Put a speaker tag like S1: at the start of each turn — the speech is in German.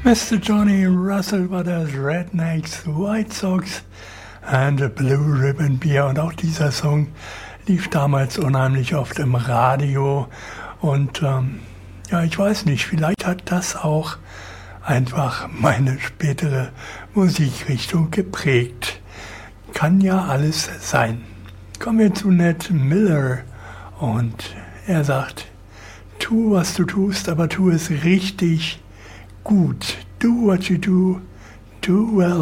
S1: Mr. Johnny Russell war das, Rednecks, White Sox and a Blue Ribbon Beer. Und auch dieser Song lief damals unheimlich oft im Radio. Und ja, ich weiß nicht, vielleicht hat das auch einfach meine spätere Musikrichtung geprägt. Kann ja alles sein. Kommen wir zu Ned Miller. Und er sagt, tu, was du tust, aber tu es richtig gut. Do what you do, do well.